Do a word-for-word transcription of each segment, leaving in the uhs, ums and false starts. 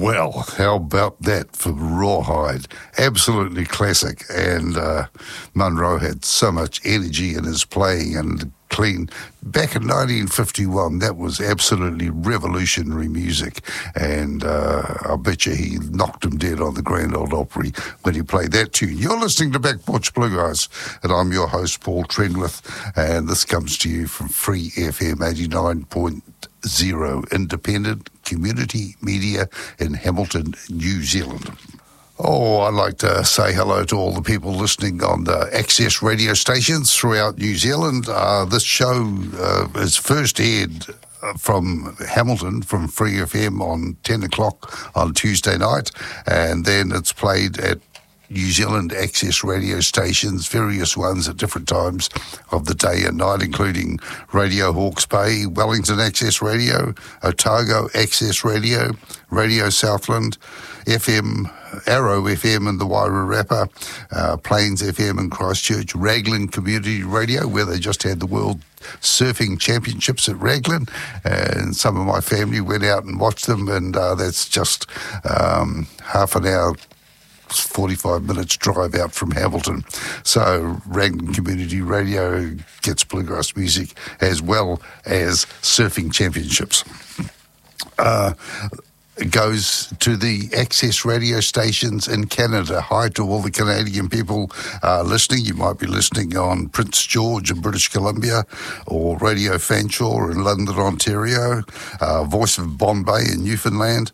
Well, how about that for Rawhide? Absolutely classic. And uh, Munro had so much energy in his playing and clean. Back in nineteen fifty-one, that was absolutely revolutionary music. And uh, I bet you he knocked him dead on the Grand Ole Opry when he played that tune. You're listening to Back Porch Bluegrass, and I'm your host, Paul Trenwith, and this comes to you from Free F M eighty-nine point zero, independent community media in Hamilton, New Zealand. Oh, I'd like to say hello to all the people listening on the access radio stations throughout New Zealand. Uh, this show uh, is first aired from Hamilton, from Free F M on ten o'clock on Tuesday night, and then it's played at New Zealand access radio stations, various ones at different times of the day and night, including Radio Hawke's Bay, Wellington Access Radio, Otago Access Radio, Radio Southland, F M, Arrow F M in the Wairarapa, uh, Plains F M in Christchurch, Raglan Community Radio, where they just had the World Surfing Championships at Raglan, and some of my family went out and watched them, and uh, that's just um, half an hour forty-five minutes drive out from Hamilton. So Raglan Community Radio gets bluegrass music as well as surfing championships. Uh, it goes to the access radio stations in Canada. Hi to all the Canadian people uh, listening. You might be listening on Prince George in British Columbia, or Radio Fanshawe in London, Ontario, uh, Voice of Bombay in Newfoundland,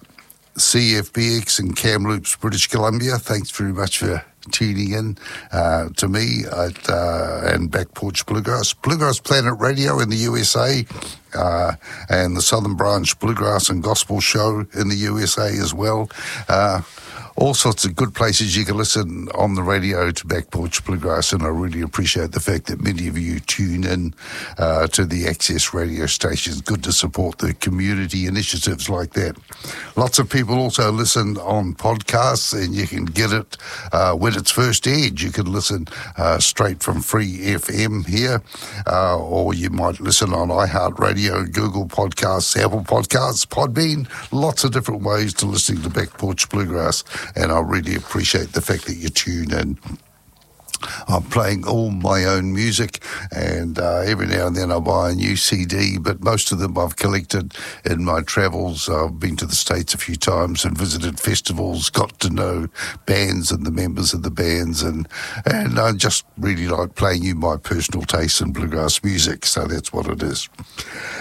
C F B X in Kamloops, British Columbia. Thanks very much for tuning in uh, to me at, uh, and Back Porch Bluegrass. Bluegrass Planet Radio in the U S A, uh, and the Southern Branch Bluegrass and Gospel Show in the U S A as well. Uh, all sorts of good places you can listen on the radio to Back Porch Bluegrass, and I really appreciate the fact that many of you tune in uh, to the access radio stations. Good to support the community initiatives like that. Lots of people also listen on podcasts, and you can get it uh, when it's first aired. You can listen uh, straight from Free F M here, uh, or you might listen on iHeartRadio, Google Podcasts, Apple Podcasts, Podbean. Lots of different ways to listening to Back Porch Bluegrass. And I really appreciate the fact that you tune in. I'm playing all my own music, and uh, every now and then I buy a new C D, but most of them I've collected in my travels. I've been to the States a few times and visited festivals, got to know bands and the members of the bands, and, and I just really like playing you my personal taste in bluegrass music, so that's what it is.